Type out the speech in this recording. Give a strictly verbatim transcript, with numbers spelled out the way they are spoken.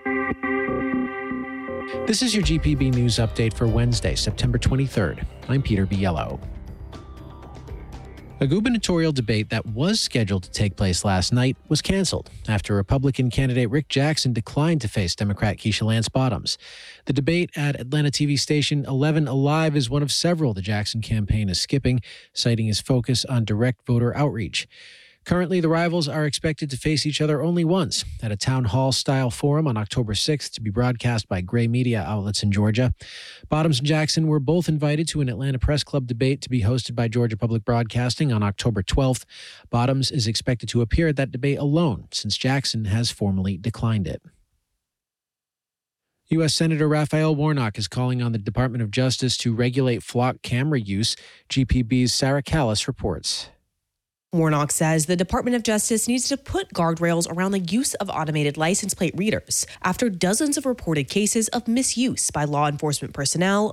This is your G P B News Update for Wednesday, September twenty-third. I'm Peter Biello. A gubernatorial debate that was scheduled to take place last night was canceled after Republican candidate Rick Jackson declined to face Democrat Keisha Lance Bottoms. The debate at Atlanta T V station eleven Alive is one of several the Jackson campaign is skipping, citing his focus on direct voter outreach. Currently, the rivals are expected to face each other only once at a town hall-style forum on October sixth to be broadcast by Gray media outlets in Georgia. Bottoms and Jackson were both invited to an Atlanta Press Club debate to be hosted by Georgia Public Broadcasting on October twelfth. Bottoms is expected to appear at that debate alone, since Jackson has formally declined it. U S. Senator Raphael Warnock is calling on the Department of Justice to regulate flock camera use. G P B's Sarah Callis reports. Warnock says the Department of Justice needs to put guardrails around the use of automated license plate readers after dozens of reported cases of misuse by law enforcement personnel